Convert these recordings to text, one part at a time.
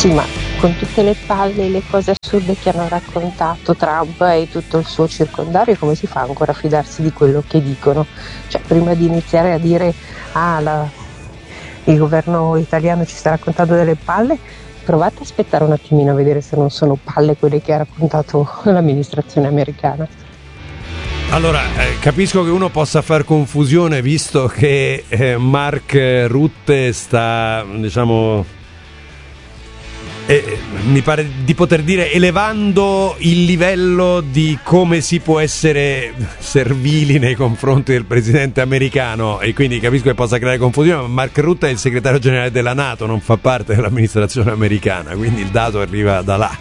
Sì, ma con tutte le palle e le cose assurde che hanno raccontato Trump e tutto il suo circondario, come si fa ancora a fidarsi di quello che dicono? Cioè, prima di iniziare a dire il governo italiano ci sta raccontando delle palle, provate a aspettare un attimino a vedere se non sono palle quelle che ha raccontato l'amministrazione americana. Allora, capisco che uno possa far confusione visto che Mark Rutte sta, diciamo, mi pare di poter dire, elevando il livello di come si può essere servili nei confronti del presidente americano, e quindi capisco che possa creare confusione, ma Mark Rutte è il segretario generale della NATO, non fa parte dell'amministrazione americana, quindi il dato arriva da là.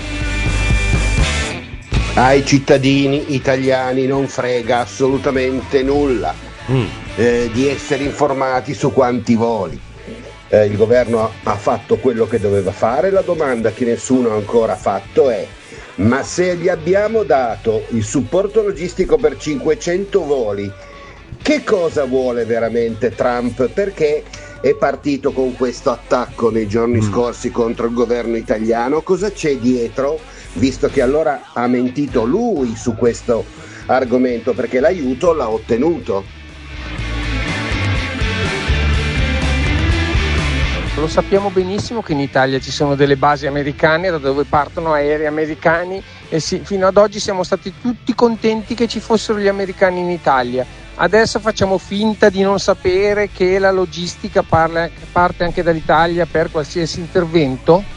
Ai cittadini italiani non frega assolutamente nulla di essere informati su quanti voli. Il governo ha fatto quello che doveva fare. La domanda che nessuno ha ancora fatto è: ma se gli abbiamo dato il supporto logistico per 500 voli, che cosa vuole veramente Trump? Perché è partito con questo attacco nei giorni scorsi contro il governo italiano? Cosa c'è dietro? Visto che allora ha mentito lui su questo argomento, perché l'aiuto l'ha ottenuto. Lo sappiamo benissimo che in Italia ci sono delle basi americane da dove partono aerei americani e fino ad oggi siamo stati tutti contenti che ci fossero gli americani in Italia. Adesso facciamo finta di non sapere che la logistica parte anche dall'Italia per qualsiasi intervento?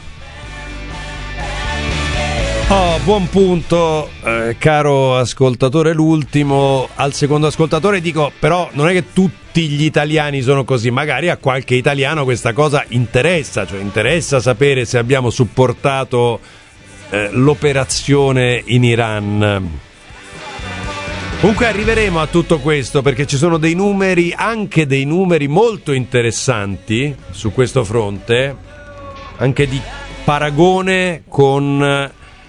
Oh, buon punto, caro ascoltatore, l'ultimo. Al secondo ascoltatore dico, però non è che tutti gli italiani sono così, magari a qualche italiano questa cosa interessa, cioè interessa sapere se abbiamo supportato l'operazione in Iran. Comunque arriveremo a tutto questo perché ci sono dei numeri, anche dei numeri molto interessanti su questo fronte, anche di paragone con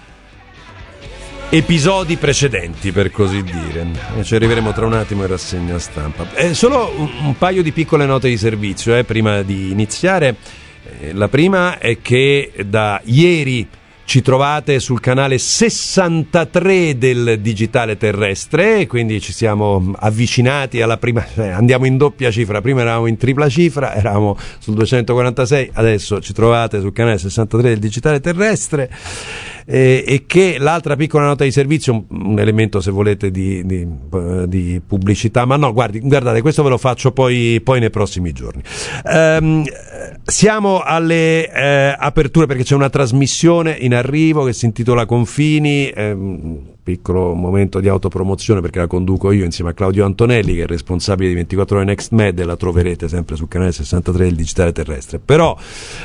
episodi precedenti, per così dire. Ci arriveremo tra un attimo in rassegna stampa. Solo un paio di piccole note di servizio prima di iniziare. La prima è che da ieri ci trovate sul canale 63 del digitale terrestre, quindi ci siamo avvicinati alla prima, andiamo in doppia cifra, prima eravamo in tripla cifra, eravamo sul 246, adesso ci trovate sul canale 63 del digitale terrestre. E che l'altra piccola nota di servizio, un elemento se volete di pubblicità, ma no, guardate, questo ve lo faccio poi nei prossimi giorni. Siamo alle aperture perché c'è una trasmissione in arrivo che si intitola Confini, piccolo momento di autopromozione perché la conduco io insieme a Claudio Antonelli, che è responsabile di 24 ore Next Med, e la troverete sempre sul canale 63 del digitale terrestre. Però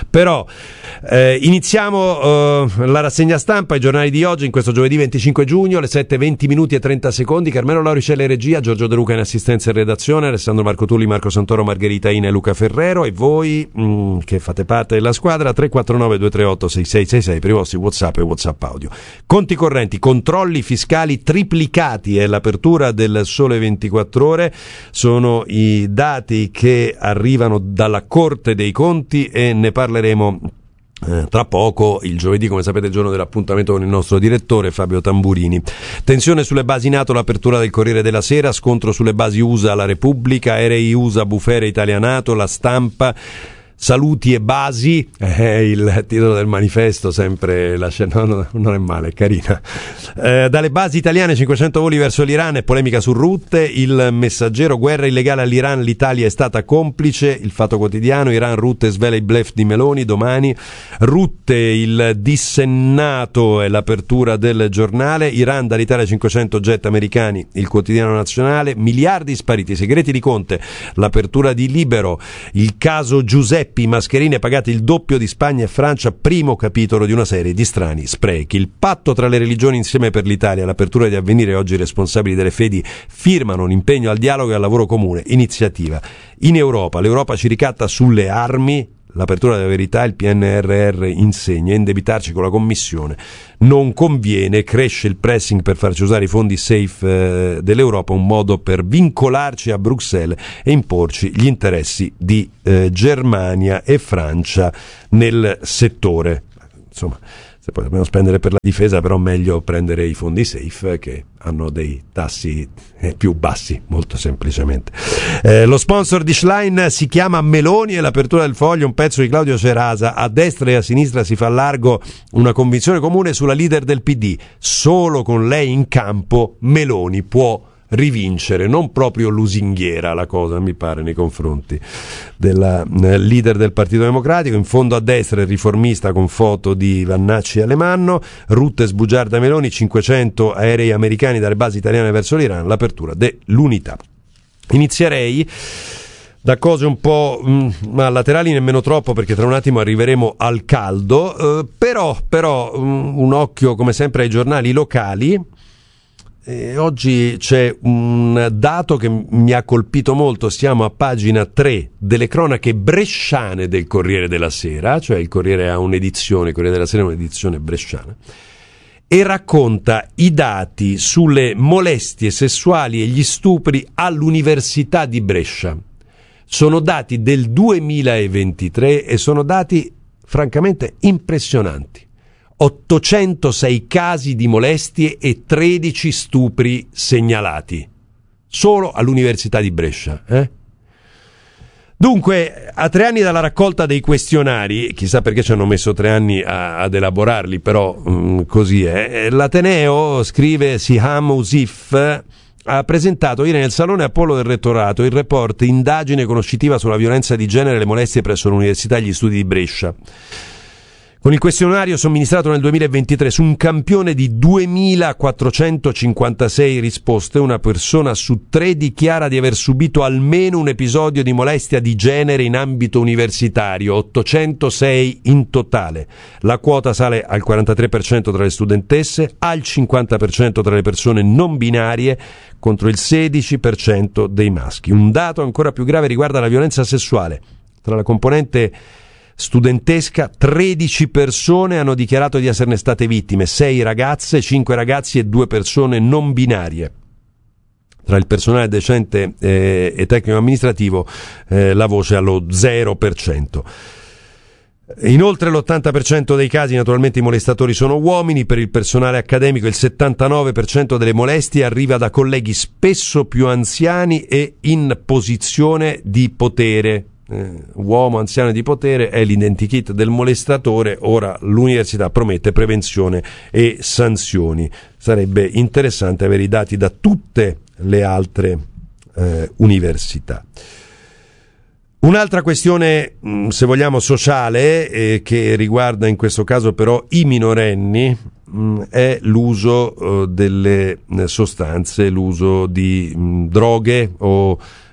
iniziamo la rassegna stampa, i giornali di oggi in questo giovedì 25 giugno, le 7:20 minuti e 30 secondi. Carmelo Lauricella in regia, Giorgio De Luca in assistenza e redazione, Alessandro Marco Tulli, Marco Santoro, Margherita Ina e Luca Ferrero, e voi che fate parte della squadra 349 238 6666 per i vostri WhatsApp e WhatsApp audio. Conti correnti, controlli fiscali triplicati è l'apertura del Sole 24 Ore, sono i dati che arrivano dalla Corte dei Conti e ne parleremo tra poco. Il giovedì, come sapete, è il giorno dell'appuntamento con il nostro direttore Fabio Tamburini. Tensione sulle basi NATO, l'apertura del Corriere della Sera, scontro sulle basi USA, la Repubblica, aerei USA, bufere Italia NATO, La Stampa. Saluti e basi è il titolo del manifesto, sempre la scena, non è male, è carina. Dalle basi italiane 500 voli verso l'Iran e polemica su Rutte. Il Messaggero, guerra illegale all'Iran, l'Italia è stata complice. Il Fatto Quotidiano, Iran, Rutte svela i bluff di Meloni. Domani, Rutte, il dissennato è l'apertura del giornale. Iran, dall'Italia 500 jet americani, il Quotidiano Nazionale. Miliardi spariti, i segreti di Conte, l'apertura di Libero. Il caso Giuseppe, mascherine pagate il doppio di Spagna e Francia, primo capitolo di una serie di strani sprechi. Il patto tra le religioni insieme per l'Italia, l'apertura di Avvenire, oggi i responsabili delle fedi firmano un impegno al dialogo e al lavoro comune, iniziativa in Europa. L'Europa ci ricatta sulle armi, l'apertura della verità, il PNRR insegna, indebitarci con la Commissione non conviene, cresce il pressing per farci usare i fondi safe dell'Europa, un modo per vincolarci a Bruxelles e imporci gli interessi di Germania e Francia nel settore. Insomma, se poi dobbiamo spendere per la difesa, però meglio prendere i fondi safe che hanno dei tassi più bassi, molto semplicemente. Lo sponsor di Schlein si chiama Meloni e l'apertura del Foglio, un pezzo di Claudio Cerasa. A destra e a sinistra si fa largo una convinzione comune sulla leader del PD: solo con lei in campo Meloni può rivincere. Non proprio lusinghiera la cosa, mi pare, nei confronti della leader del Partito Democratico. In fondo a destra il riformista con foto di Vannacci e Alemanno, rotte sbugiarda Meloni, 500 aerei americani dalle basi italiane verso l'Iran, l'apertura dell'unità. Inizierei da cose un po' ma laterali nemmeno troppo, perché tra un attimo arriveremo al caldo, però un occhio come sempre ai giornali locali. Oggi c'è un dato che mi ha colpito molto, siamo a pagina 3 delle cronache bresciane del Corriere della Sera, cioè il Corriere ha un'edizione, il Corriere della Sera è un'edizione bresciana, e racconta i dati sulle molestie sessuali e gli stupri all'Università di Brescia. Sono dati del 2023 e sono dati francamente impressionanti. 806 casi di molestie e 13 stupri segnalati solo all'Università di Brescia. Dunque, a 3 anni dalla raccolta dei questionari, chissà perché ci hanno messo 3 anni ad elaborarli, però così è, l'Ateneo, scrive Siham Usif, ha presentato ieri nel Salone Apollo del Rettorato il report Indagine conoscitiva sulla violenza di genere e le molestie presso l'Università e gli Studi di Brescia. Con il questionario somministrato nel 2023 su un campione di 2456 risposte, una persona su 3 dichiara di aver subito almeno un episodio di molestia di genere in ambito universitario, 806 in totale. La quota sale al 43% tra le studentesse, al 50% tra le persone non binarie, contro il 16% dei maschi. Un dato ancora più grave riguarda la violenza sessuale. Tra la componente studentesca, 13 persone hanno dichiarato di esserne state vittime, 6 ragazze, 5 ragazzi e 2 persone non binarie. Tra il personale docente e tecnico amministrativo la voce è allo 0%. Inoltre l'80% dei casi, naturalmente, i molestatori sono uomini. Per il personale accademico il 79% delle molestie arriva da colleghi spesso più anziani e in posizione di potere. Uomo anziano di potere è l'identikit del molestatore. Ora l'università promette prevenzione e sanzioni. Sarebbe interessante avere i dati da tutte le altre università. Un'altra questione, se vogliamo, sociale, che riguarda in questo caso però i minorenni, è l'uso delle sostanze, l'uso di droghe o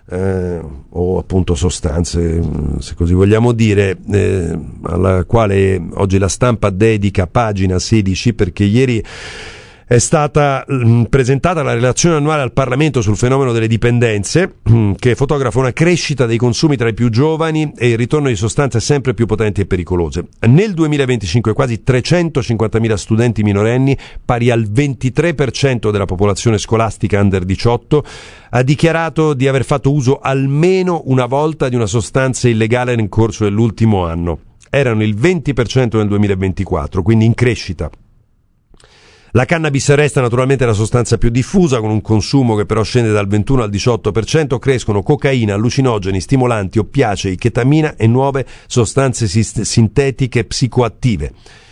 appunto sostanze, se così vogliamo dire, alla quale oggi la Stampa dedica pagina 16, perché ieri è stata presentata la relazione annuale al Parlamento sul fenomeno delle dipendenze, che fotografa una crescita dei consumi tra i più giovani e il ritorno di sostanze sempre più potenti e pericolose. Nel 2025 quasi 350.000 studenti minorenni, pari al 23% della popolazione scolastica under 18, ha dichiarato di aver fatto uso almeno una volta di una sostanza illegale nel corso dell'ultimo anno. Erano il 20% nel 2024, quindi in crescita. La cannabis resta naturalmente la sostanza più diffusa, con un consumo che però scende dal 21 al 18%, crescono cocaina, allucinogeni, stimolanti, oppiacei, chetamina e nuove sostanze sintetiche psicoattive.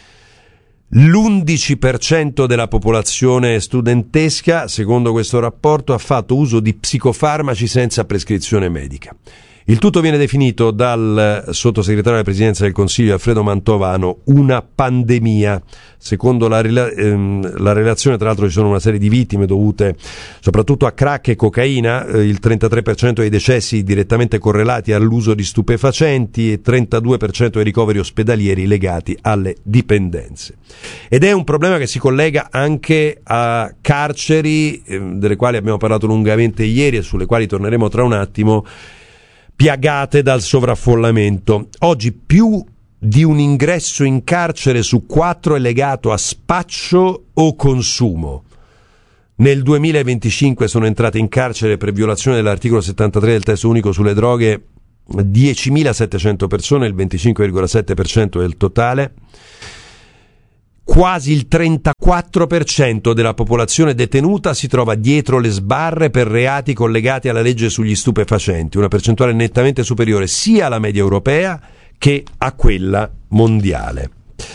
L'11% della popolazione studentesca, secondo questo rapporto, ha fatto uso di psicofarmaci senza prescrizione medica. Il tutto viene definito dal sottosegretario della Presidenza del Consiglio Alfredo Mantovano una pandemia. Secondo la relazione, tra l'altro, ci sono una serie di vittime dovute soprattutto a crack e cocaina, il 33% dei decessi direttamente correlati all'uso di stupefacenti e 32% dei ricoveri ospedalieri legati alle dipendenze. Ed è un problema che si collega anche a carceri, delle quali abbiamo parlato lungamente ieri e sulle quali torneremo tra un attimo, piagate dal sovraffollamento. Oggi più di un ingresso in carcere su 4 è legato a spaccio o consumo. Nel 2025 sono entrate in carcere per violazione dell'articolo 73 del testo unico sulle droghe 10.700 persone, il 25,7% del totale. Quasi il 34% della popolazione detenuta si trova dietro le sbarre per reati collegati alla legge sugli stupefacenti, una percentuale nettamente superiore sia alla media europea che a quella mondiale.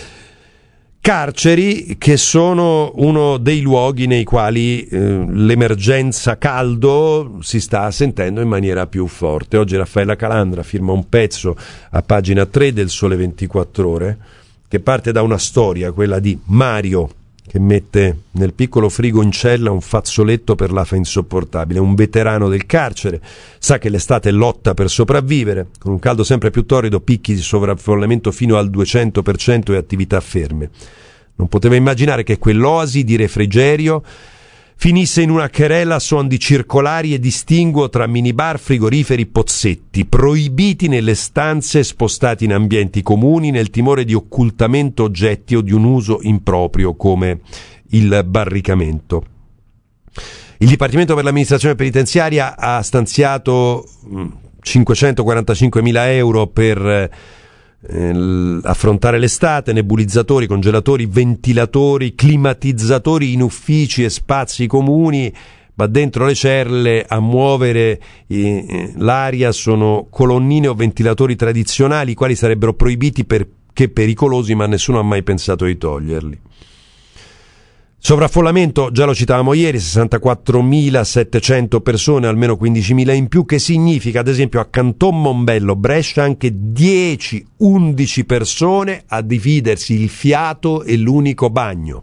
Carceri che sono uno dei luoghi nei quali l'emergenza caldo si sta sentendo in maniera più forte. Oggi Raffaella Calandra firma un pezzo a pagina 3 del Sole 24 Ore che parte da una storia, quella di Mario, che mette nel piccolo frigo in cella un fazzoletto per l'afa insopportabile, un veterano del carcere, sa che l'estate lotta per sopravvivere, con un caldo sempre più torrido, picchi di sovraffollamento fino al 200% e attività ferme. Non poteva immaginare che quell'oasi di refrigerio finisse in una querela a suon di circolari e distinguo tra minibar, frigoriferi, pozzetti, proibiti nelle stanze, spostati in ambienti comuni, nel timore di occultamento oggetti o di un uso improprio come il barricamento. Il Dipartimento per l'amministrazione penitenziaria ha stanziato 545.000 euro per affrontare l'estate, nebulizzatori, congelatori, ventilatori, climatizzatori in uffici e spazi comuni, ma dentro le celle a muovere l'aria sono colonnine o ventilatori tradizionali, i quali sarebbero proibiti perché pericolosi, ma nessuno ha mai pensato di toglierli. Sovraffollamento, già lo citavamo ieri, 64.700 persone, almeno 15.000 in più, che significa ad esempio a Canton Mombello, Brescia, anche 10-11 persone a dividersi il fiato e l'unico bagno.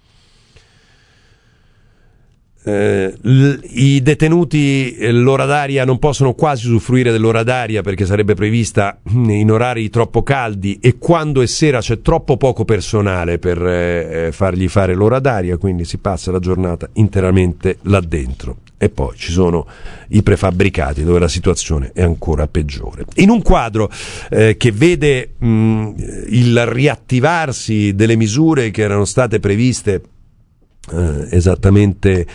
I detenuti l'ora d'aria non possono quasi usufruire dell'ora d'aria perché sarebbe prevista in orari troppo caldi e quando è sera c'è troppo poco personale per fargli fare l'ora d'aria, quindi si passa la giornata interamente là dentro. E poi ci sono i prefabbricati dove la situazione è ancora peggiore. In un quadro che vede il riattivarsi delle misure che erano state previste esattamente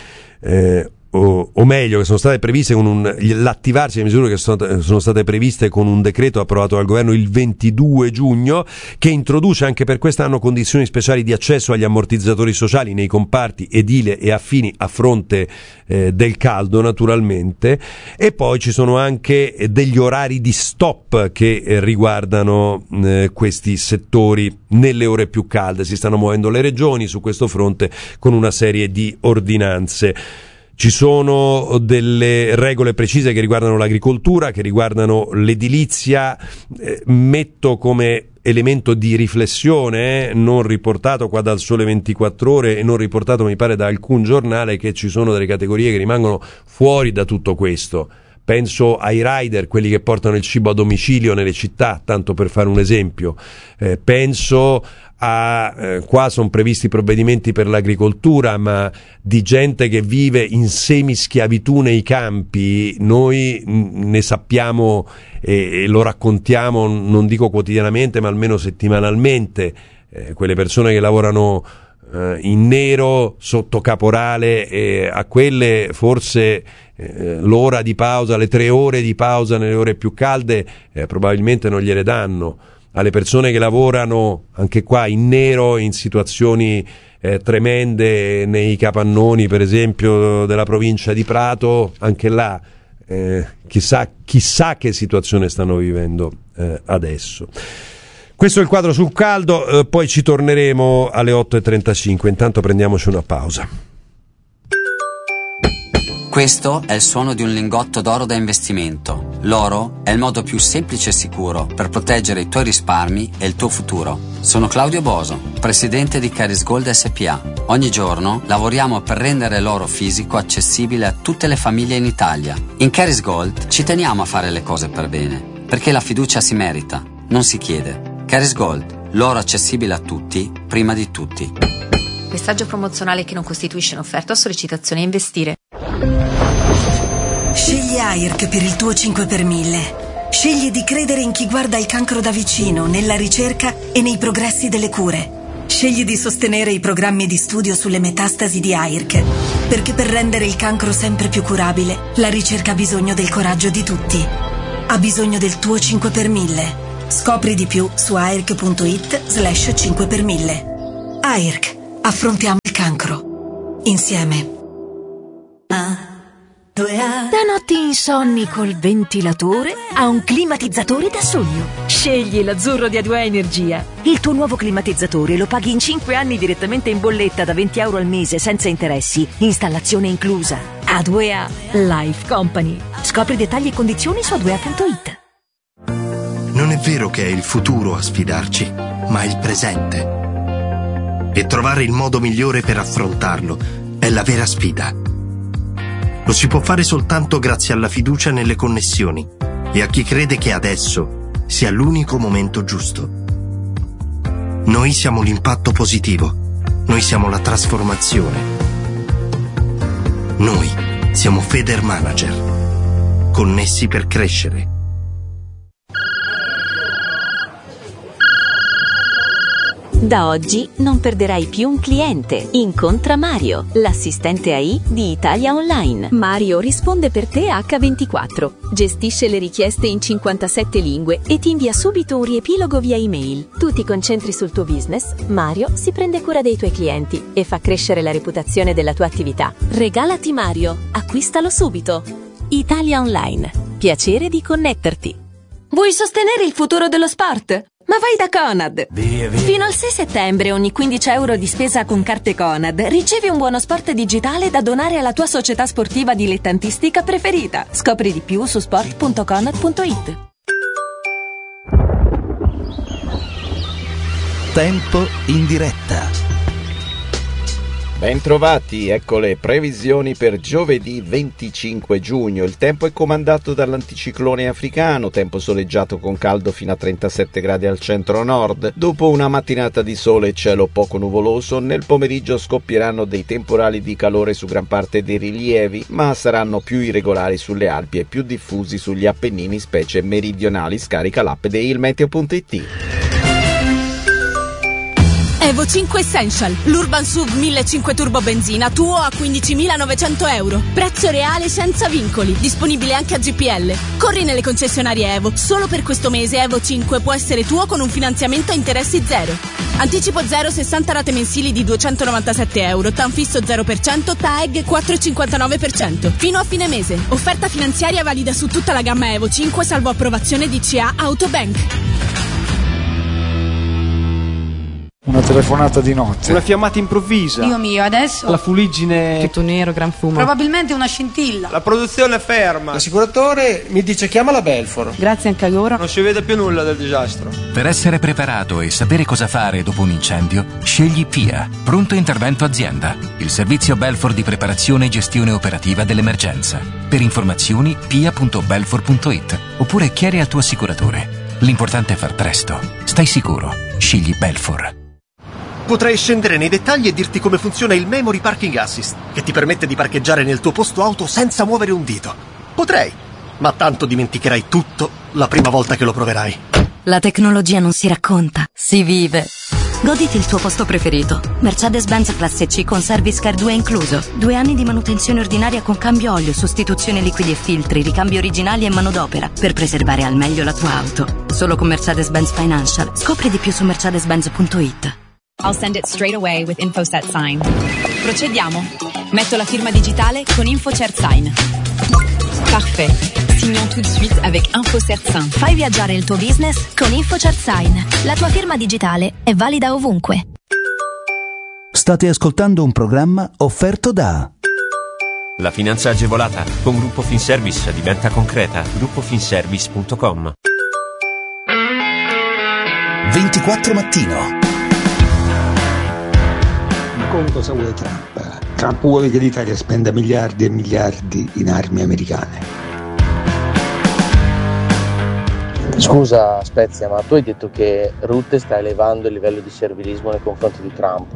o meglio che sono state previste con l'attivarsi delle misure che sono state previste con un decreto approvato dal governo il 22 giugno che introduce anche per quest'anno condizioni speciali di accesso agli ammortizzatori sociali nei comparti edile e affini a fronte del caldo naturalmente, e poi ci sono anche degli orari di stop che riguardano questi settori nelle ore più calde. Si stanno muovendo le regioni su questo fronte con una serie di ordinanze. Ci sono delle regole precise che riguardano l'agricoltura, che riguardano l'edilizia. Metto come elemento di riflessione, non riportato qua dal Sole 24 Ore e non riportato mi pare da alcun giornale, che ci sono delle categorie che rimangono fuori da tutto questo. Penso ai rider, quelli che portano il cibo a domicilio nelle città, tanto per fare un esempio. Penso qua sono previsti provvedimenti per l'agricoltura, ma di gente che vive in semischiavitù nei campi noi ne sappiamo e lo raccontiamo, non dico quotidianamente ma almeno settimanalmente, quelle persone che lavorano in nero sotto caporale, a quelle forse l'ora di pausa, le 3 ore di pausa nelle ore più calde probabilmente non gliele danno. Alle persone che lavorano anche qua in nero in situazioni tremende nei capannoni per esempio della provincia di Prato, anche là chissà che situazione stanno vivendo adesso. Questo è il quadro sul caldo, poi ci torneremo alle 8.35, intanto prendiamoci una pausa. Questo è il suono di un lingotto d'oro da investimento. L'oro è il modo più semplice e sicuro per proteggere i tuoi risparmi e il tuo futuro. Sono Claudio Boso, presidente di Caris Gold SPA. Ogni giorno lavoriamo per rendere l'oro fisico accessibile a tutte le famiglie in Italia. In Caris Gold ci teniamo a fare le cose per bene, perché la fiducia si merita, non si chiede. Caris Gold, l'oro accessibile a tutti, prima di tutti. Messaggio promozionale che non costituisce un'offerta o sollecitazione a investire. Scegli AIRC per il tuo 5 per 1000. Scegli di credere in chi guarda il cancro da vicino, nella ricerca e nei progressi delle cure. Scegli di sostenere i programmi di studio sulle metastasi di AIRC, perché per rendere il cancro sempre più curabile, la ricerca ha bisogno del coraggio di tutti. Ha bisogno del tuo 5 per 1000. Scopri di più su AIRC.it/5 per 1000. AIRC. Affrontiamo il cancro. Insieme. Da notti insonni col ventilatore a un climatizzatore da sogno. Scegli l'azzurro di A2A Energia. Il tuo nuovo climatizzatore lo paghi in 5 anni direttamente in bolletta da €20 al mese senza interessi. Installazione inclusa. A2A Life Company. Scopri dettagli e condizioni su A2A.it. Non è vero che è il futuro a sfidarci, ma il presente. E trovare il modo migliore per affrontarlo è la vera sfida. Lo si può fare soltanto grazie alla fiducia nelle connessioni e a chi crede che adesso sia l'unico momento giusto. Noi siamo l'impatto positivo. Noi siamo la trasformazione. Noi siamo Feder Manager. Connessi per crescere. Da oggi non perderai più un cliente. Incontra Mario, l'assistente AI di Italia Online. Mario risponde per te H24, gestisce le richieste in 57 lingue e ti invia subito un riepilogo via email. Tu ti concentri sul tuo business, Mario si prende cura dei tuoi clienti e fa crescere la reputazione della tua attività. Regalati Mario, acquistalo subito. Italia Online, piacere di connetterti. Vuoi sostenere il futuro dello sport? Ma vai da Conad! Fino al 6 settembre ogni 15 euro di spesa con carte Conad ricevi un buono sport digitale da donare alla tua società sportiva dilettantistica preferita. Scopri di più su sport.conad.it. Tempo in diretta. Bentrovati, ecco le previsioni per giovedì 25 giugno. Il tempo è comandato dall'anticiclone africano, tempo soleggiato con caldo fino a 37 gradi al centro-nord. Dopo una mattinata di sole e cielo poco nuvoloso, nel pomeriggio scoppieranno dei temporali di calore su gran parte dei rilievi, ma saranno più irregolari sulle Alpi e più diffusi sugli Appennini, specie meridionali. Scarica l'app di ilmeteo.it. Evo 5 Essential, l'Urban SUV 1500 turbo benzina, tuo a 15.900 euro. Prezzo reale senza vincoli, disponibile anche a GPL. Corri nelle concessionarie Evo, solo per questo mese Evo 5 può essere tuo con un finanziamento a interessi zero. Anticipo 0, 60 rate mensili di 297 euro, TAN fisso 0%, TAEG 4,59%. Fino a fine mese. Offerta finanziaria valida su tutta la gamma Evo 5, salvo approvazione DCA Autobank. Una telefonata di notte. Una fiammata improvvisa. Dio mio, adesso? La fuliggine. Tutto nero, gran fumo. Probabilmente una scintilla. La produzione è ferma. L'assicuratore mi dice chiama la Belfor. Grazie anche a loro. Non si vede più nulla del disastro. Per essere preparato e sapere cosa fare dopo un incendio, scegli PIA, Pronto Intervento Azienda, il servizio Belfor di preparazione e gestione operativa dell'emergenza. Per informazioni pia.belfor.it oppure chiedi al tuo assicuratore. L'importante è far presto. Stai sicuro. Scegli Belfor. Potrei scendere nei dettagli e dirti come funziona il Memory Parking Assist, che ti permette di parcheggiare nel tuo posto auto senza muovere un dito. Potrei, ma tanto dimenticherai tutto la prima volta che lo proverai. La tecnologia non si racconta, si vive. Goditi il tuo posto preferito. Mercedes-Benz Classe C con Service Car 2 incluso. 2 anni di manutenzione ordinaria con cambio olio, sostituzione liquidi e filtri, ricambi originali e manodopera per preservare al meglio la tua auto. Solo con Mercedes-Benz Financial. Scopri di più su mercedes-benz.it. I'll send it straight away with InfoSet Sign. Procediamo. Metto la firma digitale con InfoCert Sign. Parfait. Signons tout de suite avec InfoCert Sign. Fai viaggiare il tuo business con InfoCert Sign. La tua firma digitale è valida ovunque. State ascoltando un programma offerto da La finanza agevolata con Gruppo Finservice diventa concreta. gruppofinservice.com. 24 Mattino. Come cosa vuole Trump? Trump vuole che l'Italia spenda miliardi e miliardi in armi americane. Scusa Spezia, ma tu hai detto che Rutte sta elevando il livello di servilismo nei confronti di Trump,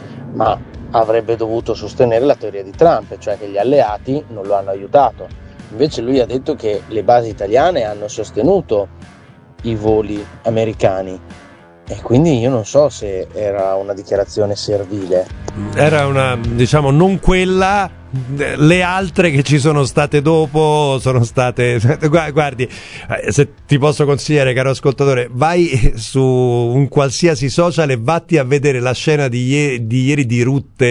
ma avrebbe dovuto sostenere la teoria di Trump, cioè che gli alleati non lo hanno aiutato. Invece lui ha detto che le basi italiane hanno sostenuto i voli americani, e quindi io non so se era una dichiarazione servile. Era una, diciamo, non quella. Le altre che ci sono state dopo sono state, guardi, se ti posso consigliare, caro ascoltatore, vai su un qualsiasi social e vatti a vedere la scena di ieri di Rutte